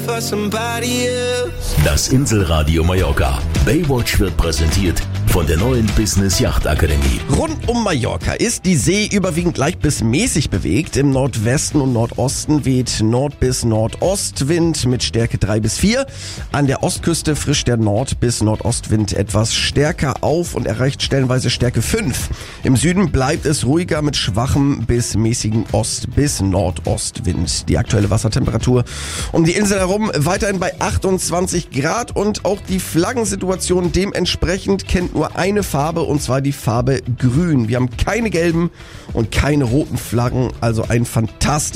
Das Inselradio Mallorca. Baywatch wird präsentiert von der neuen Business Yacht Akademie. Rund um Mallorca ist die See überwiegend leicht bis mäßig bewegt. Im Nordwesten und Nordosten weht Nord- bis Nordostwind mit Stärke 3 bis 4. An der Ostküste frischt der Nord- bis Nordostwind etwas stärker auf und erreicht stellenweise Stärke 5. Im Süden bleibt es ruhiger mit schwachem bis mäßigen Ost- bis Nordostwind. Die aktuelle Wassertemperatur um die Insel herum weiterhin bei 28 Grad und auch die Flaggensituation dementsprechend kennt nur eine Farbe, und zwar die Farbe Grün. Wir haben keine gelben und keine roten Flaggen, also ein fantastisches